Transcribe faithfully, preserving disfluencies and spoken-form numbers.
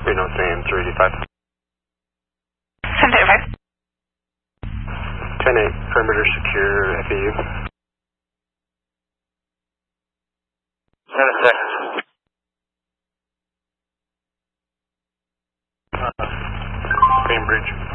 Reno Sam three eighty-five. Sam three eighty-five. ten eight, perimeter secure, F A U. Seven six. Uh, Cambridge.